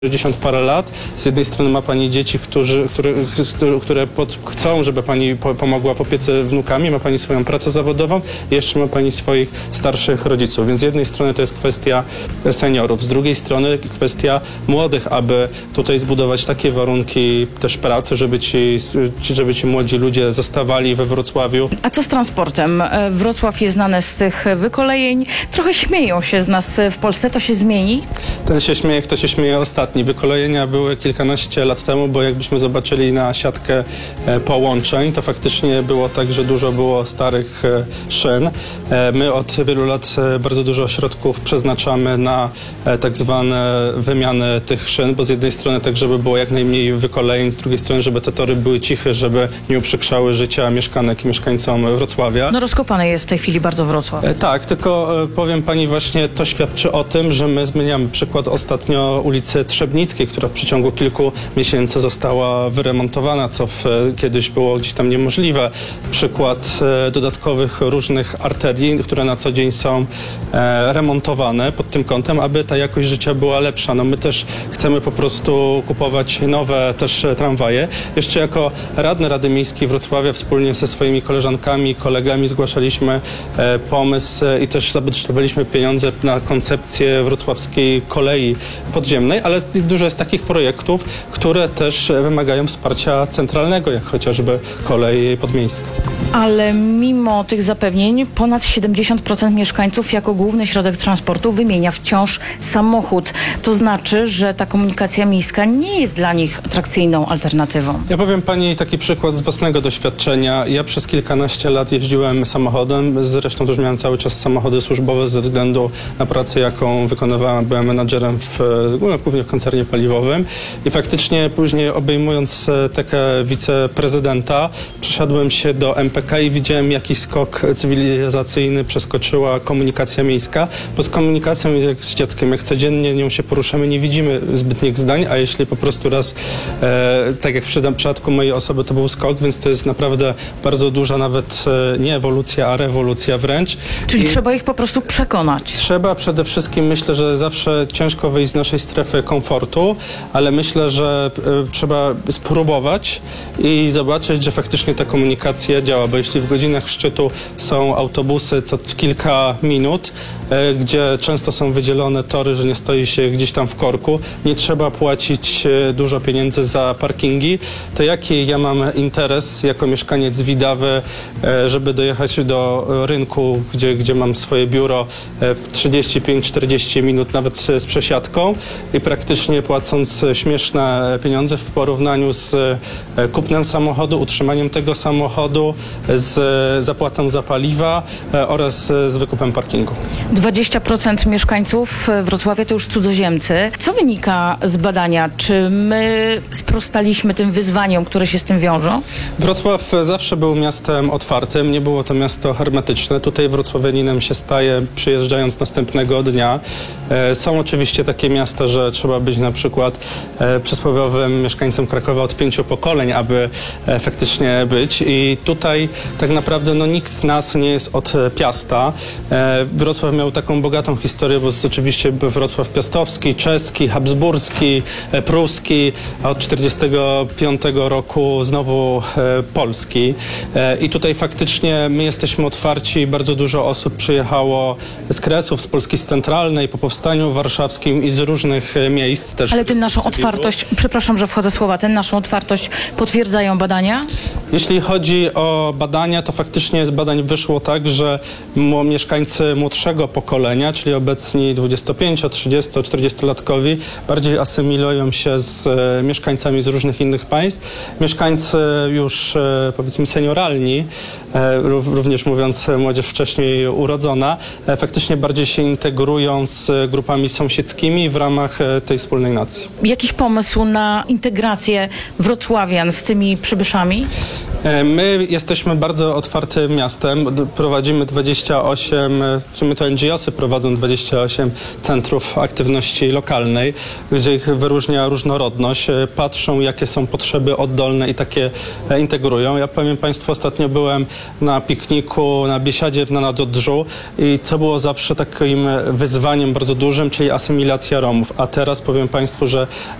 60 parę lat. Z jednej strony ma pani dzieci, które chcą, żeby pani pomogła w opiece wnukami, ma pani swoją pracę zawodową i jeszcze ma pani swoich starszych rodziców. Więc z jednej strony to jest kwestia seniorów, z drugiej strony kwestia młodych, aby tutaj zbudować takie warunki też pracy, żeby ci młodzi ludzie zostawali we Wrocławiu. A co z transportem? Wrocław jest znany z tych wykolejeń. Trochę śmieją się z nas w Polsce. To się zmieni? Ten się śmieje, kto się śmieje ostatni. Wykolejenia były kilkanaście lat temu, bo jakbyśmy zobaczyli na siatkę połączeń, to faktycznie było tak, że dużo było starych szyn. My od wielu lat bardzo dużo środków przeznaczamy na tak zwane wymiany tych szyn, bo z jednej strony tak, żeby było jak najmniej wykolejeń, z drugiej strony, żeby te tory były ciche, żeby nie uprzykrzały życia mieszkanek i mieszkańcom Wrocławia. No rozkopany jest w tej chwili bardzo Wrocław. Tak, tylko powiem pani właśnie, to świadczy o tym, że my zmieniamy przykład ostatnio ulicy Trzebnickiej, która w przeciągu kilku miesięcy została wyremontowana, co kiedyś było gdzieś tam niemożliwe. Przykład dodatkowych różnych arterii, które na co dzień są remontowane pod tym kątem, aby ta jakość życia była lepsza. No my też chcemy po prostu kupować nowe też tramwaje. Jeszcze jako radny Rady Miejskiej Wrocławia wspólnie ze swoimi koleżankami i kolegami zgłaszaliśmy pomysł i też zabudżetowaliśmy pieniądze na koncepcję wrocławskiej kolei podziemnej, ale dużo jest takich projektów, które też wymagają wsparcia centralnego, jak chociażby kolej podmiejska. Ale mimo tych zapewnień ponad 70% mieszkańców jako główny środek transportu wymienia wciąż samochód. To znaczy, że ta komunikacja miejska nie jest dla nich atrakcyjną alternatywą. Ja powiem pani taki przykład z własnego doświadczenia. Ja przez kilkanaście lat jeździłem samochodem, zresztą też miałem cały czas samochody służbowe ze względu na pracę, jaką wykonywałem. Byłem menadżerem głównie w koncernie paliwowym i faktycznie później obejmując tekę wiceprezydenta przesiadłem się do MPK i widziałem, jaki skok cywilizacyjny przeskoczyła komunikacja miejska, bo z komunikacją jak z dzieckiem, jak codziennie nią się poruszamy, nie widzimy zbytnich zdań, a jeśli po prostu raz, tak jak w przypadku mojej osoby, to był skok, więc to jest naprawdę bardzo duża nawet nie ewolucja, a rewolucja wręcz. Czyli trzeba ich po prostu przekonać. Trzeba przede wszystkim, myślę, że zawsze ciężko wyjść z naszej strefy komfortu, ale myślę, że trzeba spróbować i zobaczyć, że faktycznie ta komunikacja działa, bo jeśli w godzinach szczytu są autobusy co kilka minut, gdzie często są wydzielone tory, że nie stoi się gdzieś tam w korku, nie trzeba płacić dużo pieniędzy za parkingi, to jaki ja mam interes jako mieszkaniec Widawy, żeby dojechać do rynku, gdzie mam swoje biuro w 35-40 minut, nawet z przesiadką i praktycznie płacąc śmieszne pieniądze w porównaniu z kupnem samochodu, utrzymaniem tego samochodu, z zapłatą za paliwa oraz z wykupem parkingu. 20% mieszkańców Wrocławia to już cudzoziemcy. Co wynika z badania? Czy my sprostaliśmy tym wyzwaniom, które się z tym wiążą? Wrocław zawsze był miastem otwartym, nie było to miasto hermetyczne. Tutaj wrocławianinem się staje przyjeżdżając następnego dnia. Są oczywiście takie miasta, że trzeba być na przykład przysłowiowym mieszkańcem Krakowa od 5 pokoleń, aby faktycznie być. I tutaj tak naprawdę nikt z nas nie jest od Piasta. Wrocław miał taką bogatą historię, bo jest oczywiście Wrocław piastowski, czeski, habsburski, pruski, a od 1945 roku znowu polski. I tutaj faktycznie my jesteśmy otwarci, bardzo dużo osób przyjechało z Kresów, z Polski centralnej, po powstaniu warszawskim i z różnych miejsc też. Ale tę naszą otwartość, przepraszam, że wchodzę w słowa, tę naszą otwartość potwierdzają badania? Jeśli chodzi o badania, to faktycznie z badań wyszło tak, że mieszkańcy młodszego pokolenia, czyli obecni 25, 30, 40-latkowi, bardziej asymilują się z mieszkańcami z różnych innych państw. Mieszkańcy już powiedzmy senioralni, również mówiąc młodzież wcześniej urodzona, faktycznie bardziej się integrują z grupami sąsiedzkimi w ramach tej wspólnej nacji. Jakiś pomysł na integrację wrocławian z tymi przybyszami? My jesteśmy bardzo otwartym miastem. Prowadzimy 28, w sumie to NGO-sy prowadzą 28 centrów aktywności lokalnej, gdzie ich wyróżnia różnorodność. Patrzą, jakie są potrzeby oddolne i takie integrują. Ja powiem Państwu, ostatnio byłem na pikniku na Biesiadzie na Nadodrzu i co było zawsze takim wyzwaniem bardzo dużym, czyli asymilacja Romów. A teraz powiem Państwu, że